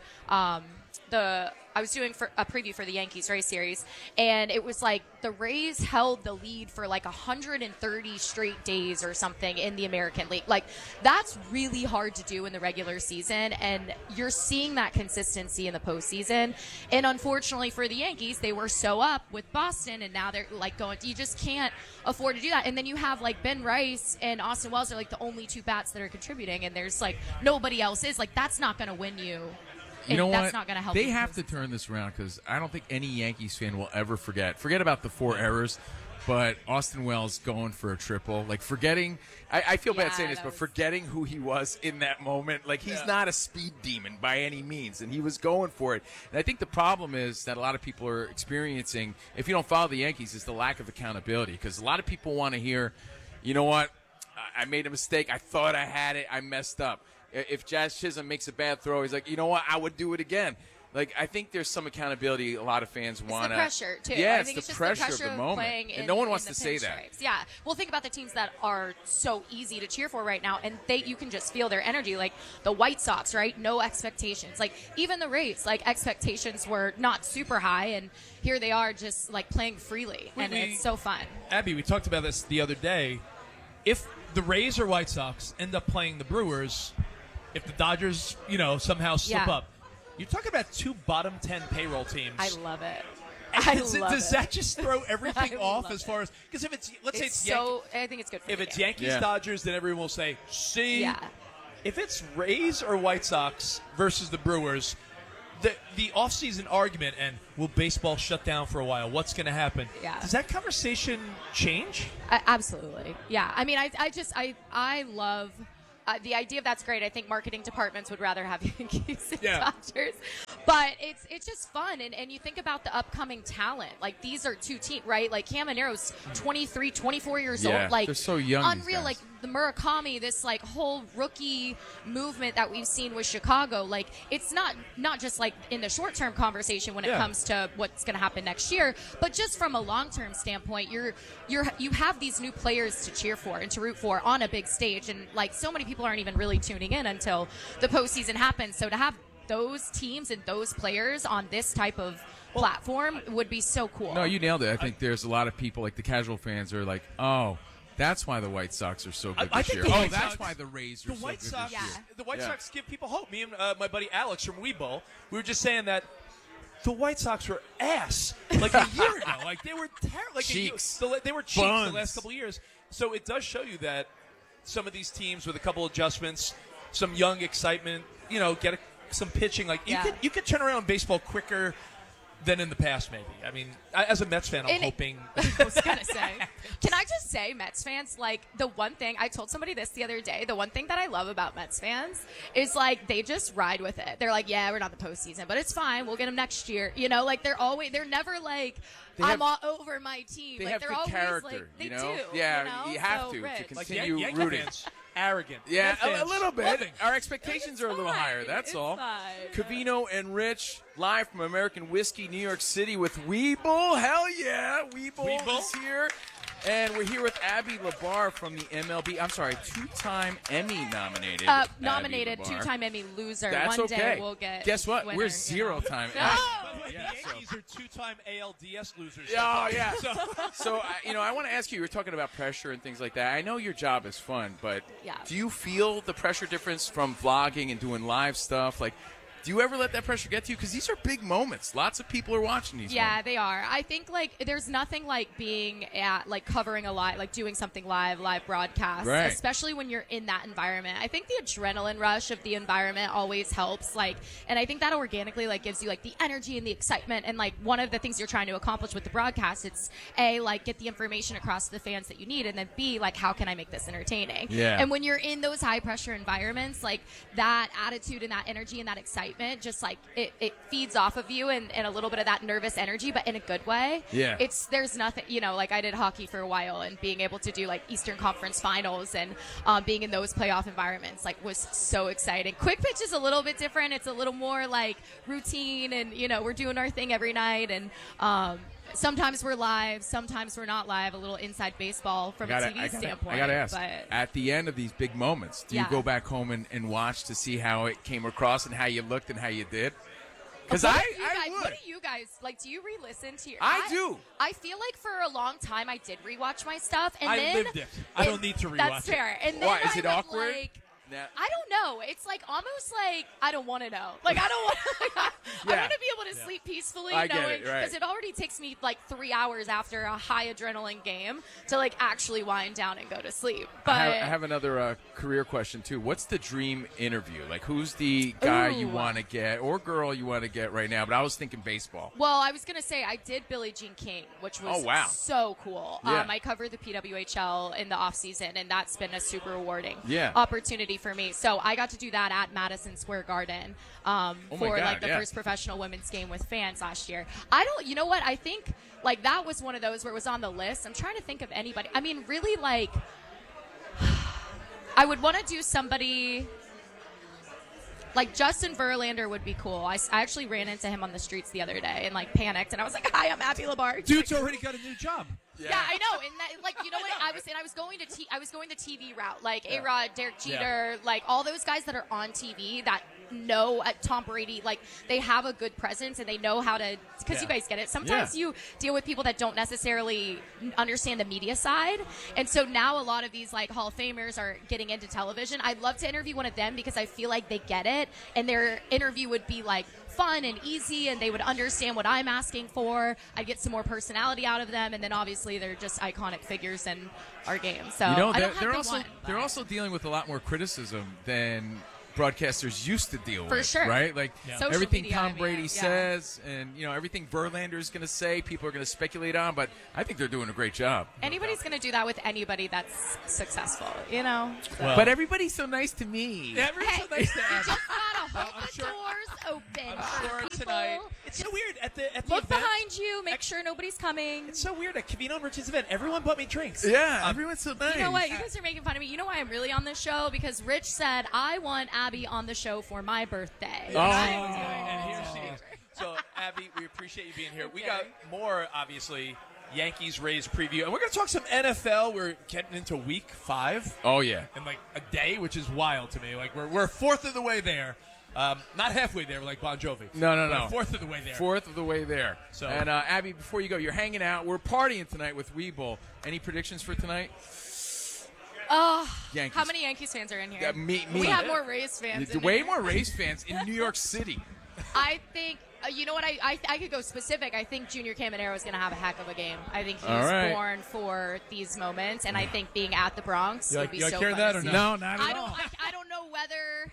a preview for the Yankees Rays series, and it was like the Rays held the lead for like 130 straight days or something in the American League. Like, that's really hard to do in the regular season, and you're seeing that consistency in the postseason. And unfortunately for the Yankees, they were so up with Boston, and now they're like going, you just can't afford to do that. And then you have like Ben Rice and Austin Wells are like the only two bats that are contributing, and there's like nobody else is. Like, that's not going to win you. You know That's what? not going to help. They you have to turn this around because I don't think any Yankees fan will ever forget about the 4 errors, but Austin Wells going for a triple, like forgetting. I feel bad saying this, but forgetting who he was in that moment. Like, he's not a speed demon by any means, and he was going for it. And I think the problem is that a lot of people are experiencing, if you don't follow the Yankees, is the lack of accountability. Because a lot of people want to hear, you know what, I made a mistake. I thought I had it. I messed up. If Jazz Chisholm makes a bad throw, he's like, you know what, I would do it again. Like, I think there's some accountability a lot of fans want to. It's the pressure, too. Yeah, I think it's it's the just pressure of the moment. playing And in- no one in wants the to say that. pinstripes. Yeah. Well, think about the teams that are so easy to cheer for right now, and you can just feel their energy. Like the White Sox, right? No expectations. Like, even the Rays, like, expectations were not super high, and here they are just, like, playing freely, and it's so fun. Abby, we talked about this the other day. If the Rays or White Sox end up playing the Brewers, if the Dodgers, somehow slip up, you're talking about 2 bottom 10 payroll teams. I love it. Does that just throw everything off as far as because if it's let's say it's I think it's good for if the it's game. Yankees Dodgers, then everyone will say, see. Yeah. If it's Rays or White Sox versus the Brewers, the offseason argument and will baseball shut down for a while? What's going to happen? Yeah. Does that conversation change? Absolutely. Yeah. I mean, I love the idea of that's great. I think marketing departments would rather have Yankees and Dodgers. But it's just fun. And you think about the upcoming talent. Like, these are 2 teams, right? Like, Camanero's 23, 24 years old. Like, they're so young. Unreal. Like, the Murakami, this, like, whole rookie movement that we've seen with Chicago. Like, it's not just, like, in the short-term conversation when it comes to what's going to happen next year. But just from a long-term standpoint, you have these new players to cheer for and to root for on a big stage. And, like, so many people aren't even really tuning in until the postseason happens. So to have those teams and those players on this type of platform would be so cool. No, you nailed it. I think there's a lot of people, like the casual fans, are like, oh, that's why the White Sox are so good this year. Oh, that's why the Rays are so good this year. The White Sox give people hope. Me and my buddy Alex from Weebo, we were just saying that the White Sox were ass like a year ago. Like, they were terrible. Like, cheeks. They were cheeks the last couple of years. So it does show you that some of these teams with a couple adjustments, some young excitement, get some pitching. Like, you could turn around baseball quicker than in the past, maybe. I mean, as a Mets fan, I'm hoping. I was going to say. Can I just say, Mets fans, like, the one thing, I told somebody this the other day, the one thing that I love about Mets fans is, like, they just ride with it. They're like, yeah, we're not the postseason, but it's fine. We'll get them next year. Like, they're never like, I'm all over my team. They like, have they're good always character, like, they you know? do. Yeah, you have to continue Yankee rooting. Fans, arrogant. Yeah, Fans, a little bit. loving. Our expectations are a little higher, that's all. Covino and Rich, live from American Whiskey, New York City with Weeble. Hell yeah, Weeble is here. And we're here with Abby Labar from the MLB. I'm sorry, 2-time Emmy nominated. Nominated, Abby Labar. 2-time Emmy loser. That's One okay. day we'll get. Guess what? Winner, We're 0-time. No! The Yankees are 2-time ALDS losers. Oh, yeah. So I want to ask you, you were talking about pressure and things like that. I know your job is fun, but do you feel the pressure difference from vlogging and doing live stuff? Like, do you ever let that pressure get to you? Because these are big moments. Lots of people are watching these Yeah, moments. they are. I think, like, there's nothing like being at, like, covering a live, like, doing something live broadcast, Right. especially when you're in that environment. I think the adrenaline rush of the environment always helps, like, and I think that organically, like, gives you, like, the energy and the excitement. And, like, one of the things you're trying to accomplish with the broadcast, it's, A, like, get the information across to the fans that you need, and then, B, like, how can I make this entertaining? Yeah. And when you're in those high-pressure environments, like, that attitude and that energy and that excitement, just, like, it feeds off of you and a little bit of that nervous energy, but in a good way. Yeah. There's nothing, like, I did hockey for a while, and being able to do, like, Eastern Conference Finals and being in those playoff environments, like, was so exciting. Quick pitch is a little bit different. It's a little more, like, routine, and, we're doing our thing every night, and sometimes we're live, sometimes we're not live, a little inside baseball from a TV standpoint. I got to ask, but at the end of these big moments, do you go back home and watch to see how it came across and how you looked and how you did? Because I would. What do you guys, like, do you re-listen to your... I do. I feel like for a long time I did rewatch my stuff, and I then... lived it. I don't need to rewatch That's it. fair. And then Why? Is I it would, awkward? like, Nah. I don't know. It's like almost like I don't want to know. Like I don't want. I want to be able to sleep peacefully, I get knowing it, right. because it already takes me like 3 hours after a high adrenaline game to like actually wind down and go to sleep. But I have another career question too. What's the dream interview? Like, who's the guy you want to get or girl you want to get right now? But I was thinking baseball. well, I was gonna say I did Billie Jean King, which was so cool. Yeah. I covered the PWHL in the off season, and that's been a super rewarding Yeah. opportunity for me. So I got to do that at Madison Square Garden for like the first professional women's game with fans last year. You know what? I think like that was one of those where it was on the list. I'm trying to think of anybody. I mean, really, like I would want to do somebody. Like Justin Verlander would be cool. I actually ran into him on the streets the other day and like panicked, and I was like, "Hi, I'm Abby Labar." Dude's already got a new job. Yeah, I know. And that, like, you know what? I was going the TV route, like A-Rod, Derek Jeter, like all those guys that are on TV that know Tom Brady, like they have a good presence and they know how to. Because you guys get it. Sometimes you deal with people that don't necessarily understand the media side, and so now a lot of these like Hall of Famers are getting into television. I'd love to interview one of them because I feel like they get it, and their interview would be like fun and easy, and they would understand what I'm asking for. I'd get some more personality out of them, and then obviously they're just iconic figures in our game. So You know, I don't they're have also they're also dealing with a lot more criticism than broadcasters used to deal For with, sure. right? Like Social everything media, Tom I mean, Brady says, and you know everything Verlander is going to say, people are going to speculate on. But I think they're doing a great job. Anybody's going to do that with anybody that's successful, you know. So. But everybody's so nice to me. Yeah, everyone's so nice to you Abby. just gotta hold the doors open. I'm sure people. tonight. It's so weird at the Look event. behind you. Make sure nobody's coming. It's so weird at Covino and Rich's event. Everyone bought me drinks. Yeah, everyone's so nice. You know what? You guys are making fun of me. You know why I'm really on this show? Because Rich said, I want Abby on the show for my birthday. Oh. And here she is. So, Abby, we appreciate you being here. We got more, obviously, Yankees-Rays preview. And we're going to talk some NFL. We're getting into week 5. Oh, yeah. In like a day, which is wild to me. Like, we're a fourth of the way there. Not halfway there, like Bon Jovi. No. We're a fourth of the way there. Fourth of the way there. So, and Abby, before you go, you're hanging out. We're partying tonight with Weeble. Any predictions for tonight? Yankees. How many Yankees fans are in here? Me. We have more Rays fans. Way more Rays fans in New York City. I think, you know what, I could go specific. I think Junior Caminero is going to have a heck of a game. I think he's born for these moments, and I think being at the Bronx would be so fun. You like that or to see. No, not at all. I don't know whether...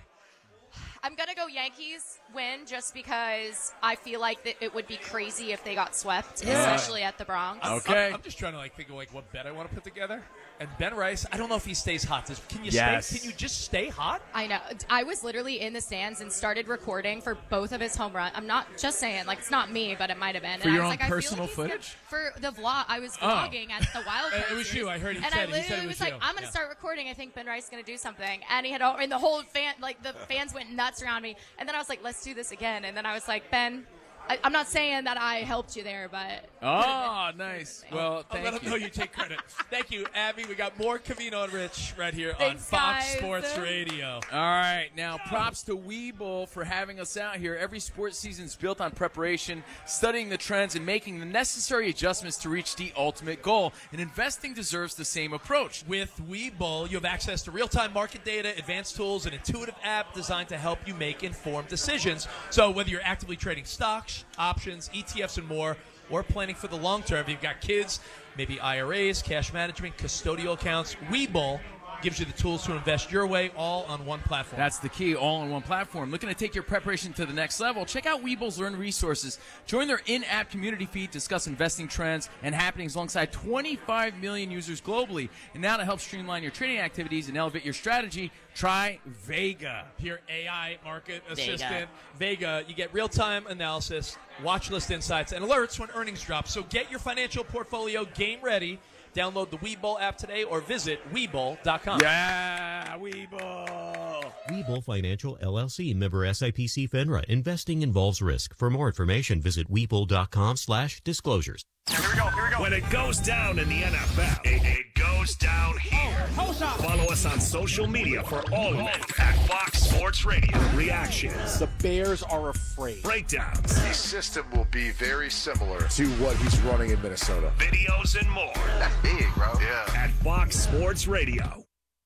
I'm going to go Yankees win just because I feel like that it would be crazy if they got swept, especially at the Bronx. Okay. I'm just trying to think of what bet I want to put together. And Ben Rice, I don't know if he stays hot. Can you just stay hot? I know. I was literally in the stands and started recording for both of his home runs. I'm not just saying, like, it's not me, but it might have been. For and your I own was like, personal I feel like footage? For the vlog. I was vlogging at the Wildcats. It was you. I heard he and said I it. He said it was was like, you. I'm going to start recording. I think Ben Rice is going to do something. And he had, and the whole fan, like, the fans went nuts around me. And then I was like, let's do this again. And then I was like, Ben, I'm not saying that I helped you there, but... Oh, nice. Well, I'll let him know you take credit. Thank you, Abby. We got more Covino and Rich right here Thanks, on Fox guys. Sports Radio. All right. Now, props to Weeble for having us out here. Every sports season is built on preparation, studying the trends, and making the necessary adjustments to reach the ultimate goal. And investing deserves the same approach. With Webull, you have access to real-time market data, advanced tools, and intuitive app designed to help you make informed decisions. So whether you're actively trading stocks, options, ETFs, and more, or planning for the long term, if you've got kids, maybe IRAs, cash management, custodial accounts, Webull gives you the tools to invest your way, all on one platform. That's the key, all on one platform. Looking to take your preparation to the next level? Check out Webull's Learn Resources. Join their in-app community feed, discuss investing trends and happenings alongside 25 million users globally. And now to help streamline your trading activities and elevate your strategy, try Vega. Your AI market assistant. Vega, you get real-time analysis, watch list insights, and alerts when earnings drop. So get your financial portfolio game ready. Download the Webull app today or visit Webull.com. Yeah, Webull. Webull Financial LLC, member SIPC FINRA. Investing involves risk. For more information, visit Webull.com/disclosures. Here we go. When it goes down in the NFL, it goes down here. Follow us on social media for all of it at Fox Sports Radio. Reactions. The Bears are afraid. Breakdowns. The system will be very similar to what he's running in Minnesota. Videos and more. That's big, bro. Yeah. At Fox Sports Radio.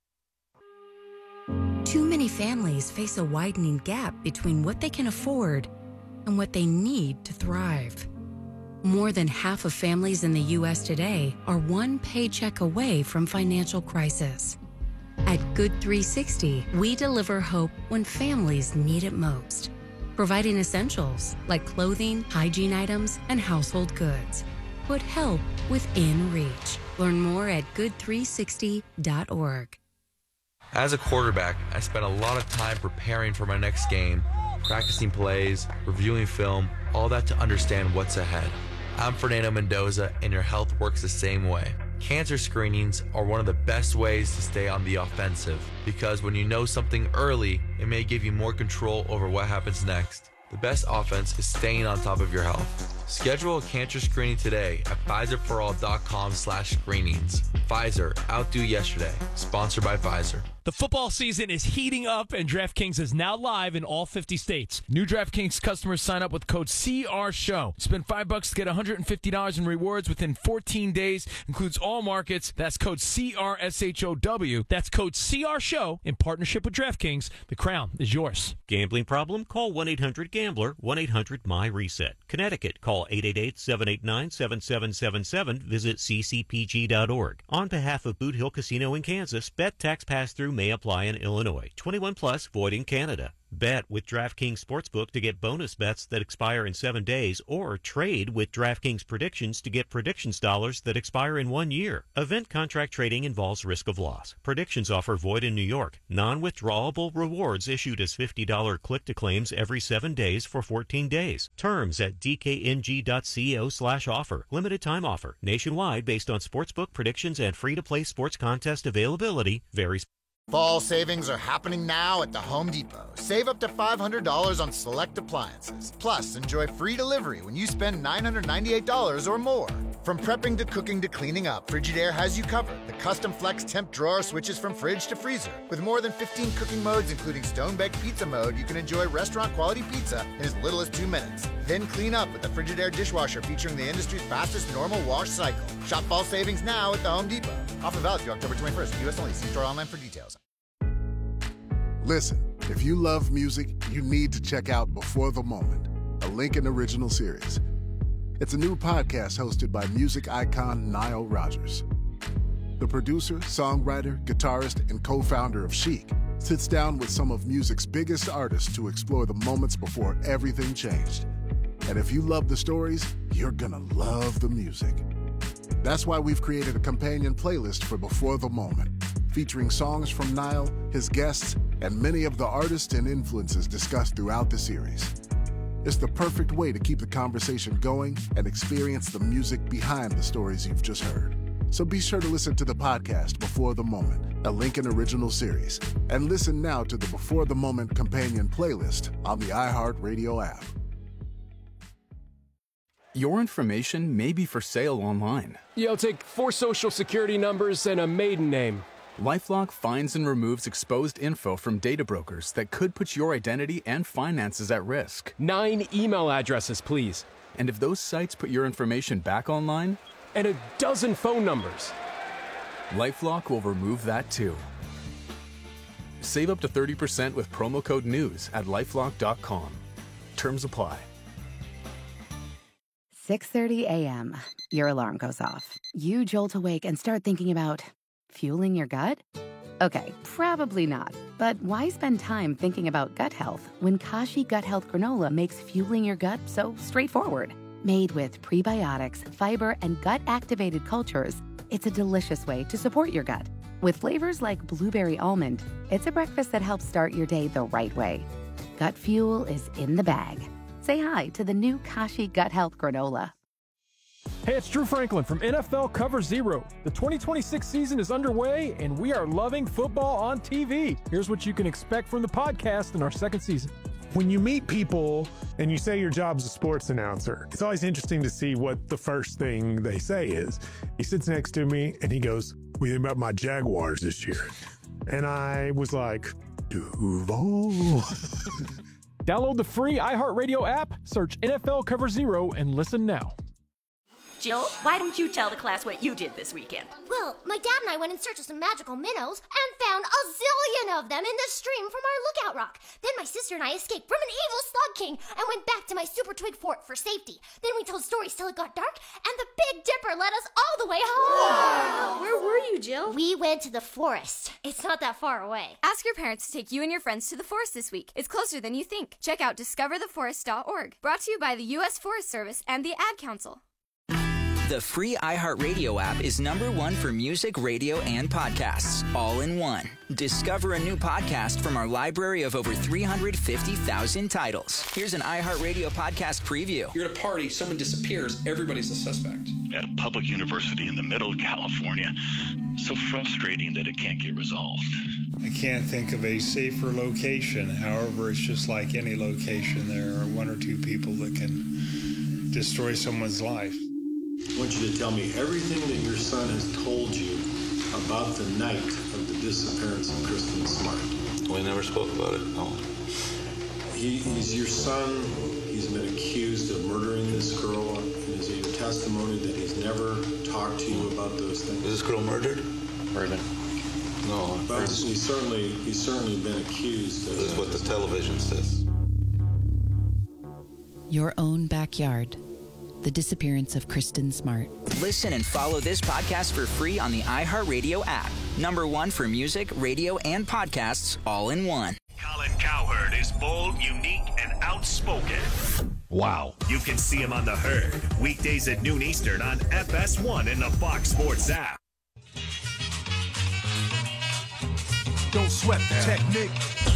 Too many families face a widening gap between what they can afford and what they need to thrive. More than half of families in the U.S. today are one paycheck away from financial crisis. At Good 360, we deliver hope when families need it most, providing essentials like clothing, hygiene items, and household goods. Put help within reach. Learn more at good360.org. As a quarterback, I spent a lot of time preparing for my next game, practicing plays, reviewing film, all that to understand what's ahead. I'm Fernando Mendoza, and your health works the same way. Cancer screenings are one of the best ways to stay on the offensive, because when you know something early, it may give you more control over what happens next. The best offense is staying on top of your health. Schedule a cancer screening today at PfizerForAll.com/screenings. Pfizer, outdo yesterday. Sponsored by Pfizer. The football season is heating up, and DraftKings is now live in all 50 states. New DraftKings customers sign up with code CRSHOW. Spend $5 to get $150 in rewards within 14 days. Includes all markets. That's code CRSHOW. That's code CRSHOW in partnership with DraftKings. The crown is yours. Gambling problem? Call 1-800-GAMBLER, 1-800-MY-RESET. Connecticut, call 888-789-7777. Visit ccpg.org. On behalf of Boot Hill Casino in Kansas, bet tax pass-through may apply in Illinois. 21 plus, void in Canada. Bet with DraftKings Sportsbook to get bonus bets that expire in 7 days, or trade with DraftKings Predictions to get predictions dollars that expire in 1 year. Event contract trading involves risk of loss. Predictions offer void in New York. Non-withdrawable rewards issued as $50 click-to-claims every 7 days for 14 days. Terms at dkng.co/offer. Limited time offer. Nationwide based on sportsbook predictions and free-to-play sports contest availability. Varies. Fall savings are happening now at the Home Depot. Save up to $500 on select appliances. Plus, enjoy free delivery when you spend $998 or more. From prepping to cooking to cleaning up, Frigidaire has you covered. The custom flex temp drawer switches from fridge to freezer. With more than 15 cooking modes, including stone-baked pizza mode, you can enjoy restaurant-quality pizza in as little as 2 minutes. Then clean up with the Frigidaire dishwasher featuring the industry's fastest normal wash cycle. Shop fall savings now at the Home Depot. Offer valid through October 21st. U.S. only. See store online for details. Listen, if you love music, you need to check out Before the Moment, a Lincoln original series. It's a new podcast hosted by music icon Nile Rodgers. The producer, songwriter, guitarist, and co-founder of Chic sits down with some of music's biggest artists to explore the moments before everything changed. And if you love the stories, you're gonna love the music. That's why we've created a companion playlist for Before the Moment, featuring songs from Nile, his guests, and many of the artists and influences discussed throughout the series. It's the perfect way to keep the conversation going and experience the music behind the stories you've just heard. So be sure to listen to the podcast Before the Moment, a Lincoln original series, and listen now to the Before the Moment companion playlist on the iHeartRadio app. Your information may be for sale online. Yeah, I'll take 4 social security numbers and a maiden name. LifeLock finds and removes exposed info from data brokers that could put your identity and finances at risk. 9 email addresses, please. And if those sites put your information back online? And a dozen phone numbers. LifeLock will remove that too. Save up to 30% with promo code NEWS at LifeLock.com. Terms apply. 6:30 a.m. Your alarm goes off. You jolt awake and start thinking about fueling your gut? Okay, probably not. But why spend time thinking about gut health when Kashi Gut Health Granola makes fueling your gut so straightforward? Made with prebiotics, fiber, and gut-activated cultures, it's a delicious way to support your gut. With flavors like blueberry almond, it's a breakfast that helps start your day the right way. Gut fuel is in the bag. Say hi to the new Kashi Gut Health Granola. Hey, it's Drew Franklin from NFL Cover Zero. The 2026 season is underway, and we are loving football on TV. Here's what you can expect from the podcast in our second season. When you meet people and you say your job's a sports announcer, it's always interesting to see what the first thing they say is. He sits next to me, and he goes, "What do you think about my Jaguars this year?" And I was like, Duval. Download the free iHeartRadio app, search NFL Cover Zero, and listen now. Jill, why don't you tell the class what you did this weekend? Well, my dad and I went in search of some magical minnows and found a zillion of them in the stream from our lookout rock. Then my sister and I escaped from an evil slug king and went back to my super twig fort for safety. Then we told stories till it got dark, and the Big Dipper led us all the way home. Wow. Where were you, Jill? We went to the forest. It's not that far away. Ask your parents to take you and your friends to the forest this week. It's closer than you think. Check out discovertheforest.org. Brought to you by the U.S. Forest Service and the Ad Council. The free iHeartRadio app is #1 for music, radio, and podcasts, all in one. Discover a new podcast from our library of over 350,000 titles. Here's an iHeartRadio podcast preview. You're at a party, someone disappears, everybody's a suspect. At a public university in the middle of California, so frustrating that it can't get resolved. I can't think of a safer location. However, it's just like any location. There are 1 or 2 people that can destroy someone's life. I want you to tell me everything that your son has told you about the night of the disappearance of Kristen Smart. We never spoke about it, no. He's your son. He's been accused of murdering this girl. Is it your testimony that he's never talked to you about those things? Is this girl murdered? Raven. No. But he's certainly been accused of This is what the television says. Your own backyard. The disappearance of Kristen Smart. Listen and follow this podcast for free on the iHeartRadio app. #1 for music, radio, and podcasts all in one. Colin Cowherd is bold, unique, and outspoken. Wow. You can see him on The Herd, weekdays at noon Eastern on FS1 and the Fox Sports app. Don't sweat the technique.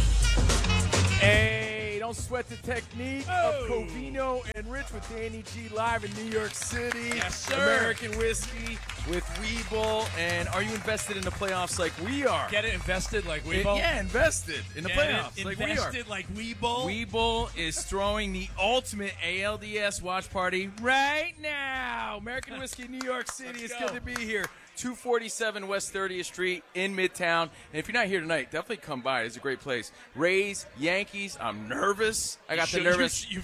Hey, don't sweat the technique of Covino and Rich with Danny G live in New York City. Yes, sir. American whiskey with Weeble. And are you invested in the playoffs like we are? Get it invested like Weeble? Yeah, invested in the playoffs like we are. Invested like Weeble? Weeble is throwing the ultimate ALDS watch party right now. American Whiskey, New York City. It's good to be here. 247 West 30th Street in Midtown. And if you're not here tonight, definitely come by. It's a great place. Rays, Yankees. I'm nervous. I got the nervous. You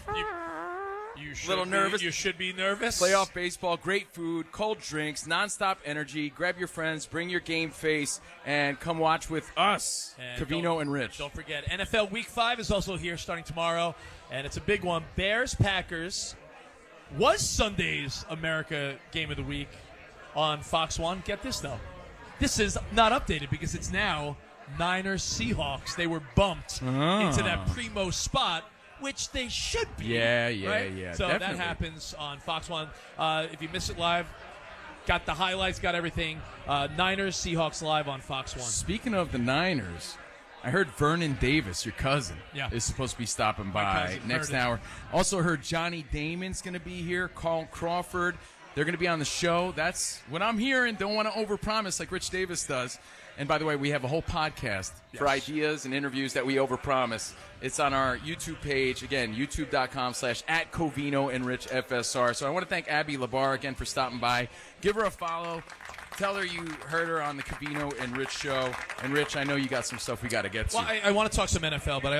should little nervous. You should be nervous. Playoff baseball, great food, cold drinks, nonstop energy. Grab your friends, bring your game face, and come watch with us, Covino and Rich. Don't forget, NFL Week 5 is also here starting tomorrow, and it's a big one. Bears-Packers was Sunday's America Game of the Week on Fox 1. Get this, though. This is not updated because it's now Niners-Seahawks. They were bumped into that primo spot, which they should be. Yeah, right? So definitely. that happens on Fox 1. If you miss it live, got the highlights, got everything. Niners, Seahawks live on Fox 1. Speaking of the Niners, I heard Vernon Davis, your cousin, is supposed to be stopping by next hour. Also heard Johnny Damon's going to be here, Carl Crawford. They're going to be on the show. That's what I'm hearing. Don't want to overpromise like Rich Davis does. And by the way, we have a whole podcast for ideas and interviews that we overpromise. It's on our YouTube page. Again, youtube.com/@Covino and Rich FSR. So I want to thank Abby Labar again for stopping by. Give her a follow. Tell her you heard her on the Covino and Rich show. And Rich, I know you got some stuff we got to get to. Well, I want to talk some NFL, but I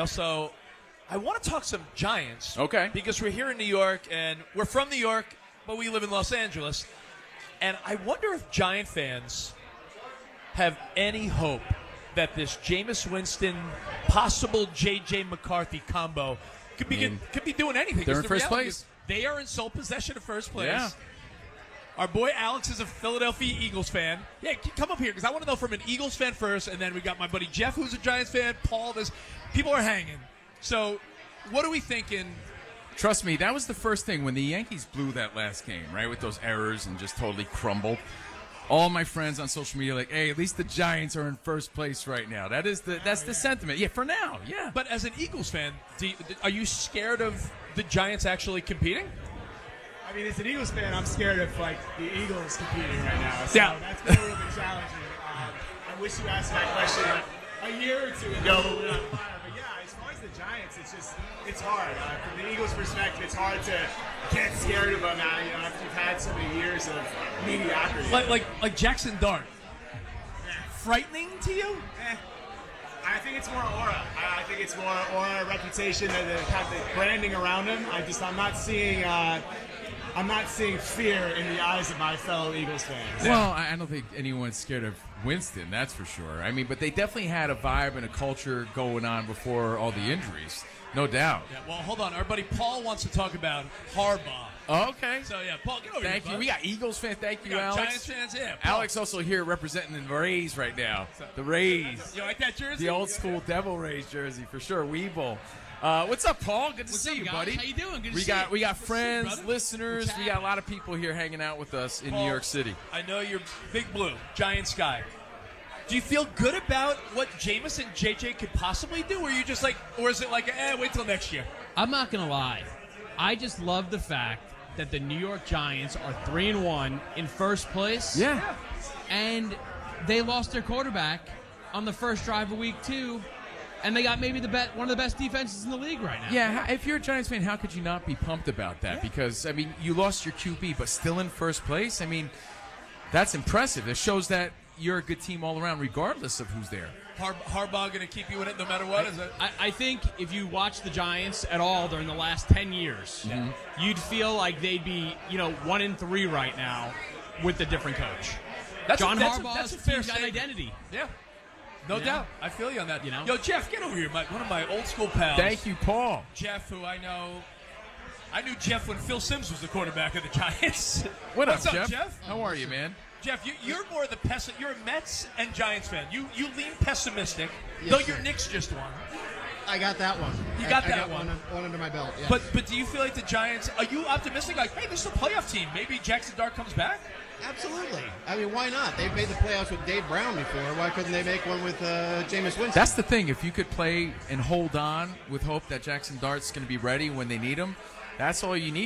want to talk some Giants. Okay. Because we're here in New York, and we're from New York, but we live in Los Angeles. And I wonder if Giant fans have any hope that this Jameis Winston, possible J.J. McCarthy combo could be doing anything. They're in first place. They are in sole possession of first place. Yeah. Our boy Alex is a Philadelphia Eagles fan. Yeah, come up here because I want to know from an Eagles fan first, and then we got my buddy Jeff, who's a Giants fan. Paul, people are hanging. So, what are we thinking? Trust me, that was the first thing when the Yankees blew that last game, right, with those errors and just totally crumbled. All my friends on social media are like, hey, at least the Giants are in first place right now. That's the sentiment. Yeah, for now, yeah. But as an Eagles fan, are you scared of the Giants actually competing? I mean, as an Eagles fan, I'm scared of, the Eagles competing right now. So that's been a little bit challenging. I wish you asked that question a year or two ago. But yeah, as far as the Giants, it's hard. From the Eagles' perspective, it's hard to get scared of them now, after you've had so many years of mediocrity. Like Jackson Dart. Frightening to you? I think it's more aura. I think it's more aura, reputation, and the branding around him. I'm not seeing fear in the eyes of my fellow Eagles fans. Well, I don't think anyone's scared of Winston, that's for sure. I mean, but they definitely had a vibe and a culture going on before all the injuries, no doubt. Yeah, well, hold on. Our buddy Paul wants to talk about Harbaugh. Oh, okay. So, yeah, Paul, get over here. Thank you. We got Eagles fans. Thank you, Alex. Alex. Giants fans, yeah. Paul. Alex also here representing the Rays right now. The Rays. You like that jersey? The old school Devil Rays jersey, for sure. Weeble. What's up, Paul? Good to see you, buddy. How you doing? Good to see you. We got friends, listeners. We got a lot of people here hanging out with us in New York City. I know you're Big Blue, Giants guy. Do you feel good about what Jameis and JJ could possibly do, or is it like, wait till next year? I'm not gonna lie. I just love the fact that the New York Giants are 3-1 in first place. Yeah. And they lost their quarterback on the first drive of week 2 And they got maybe one of the best defenses in the league right now. Yeah, if you're a Giants fan, how could you not be pumped about that? Because, I mean, you lost your QB, but still in first place. I mean, that's impressive. It shows that you're a good team all around, regardless of who's there. Harbaugh going to keep you in it no matter what? I think if you watch the Giants at all during the last 10 years, you'd feel like they'd be 1-3 right now with a different coach. John Harbaugh's team's got identity. Yeah. No doubt. I feel you on that. Yo, Jeff, get over here. One of my old school pals. Thank you, Paul. Jeff, who I know. I knew Jeff when Phil Simms was the quarterback of the Giants. What's up, Jeff? How are you, man? Jeff, you're more the pessimist. You're a Mets and Giants fan. You lean pessimistic, though your Knicks just won. I got that one. You got that one under my belt. Yeah. But do you feel like the Giants? Are you optimistic? Like, hey, this is a playoff team. Maybe Jackson Dart comes back. Absolutely. I mean, why not? They've made the playoffs with Dave Brown before. Why couldn't they make one with Jameis Winston? That's the thing. If you could play and hold on with hope that Jackson Dart's going to be ready when they need him, that's all you need.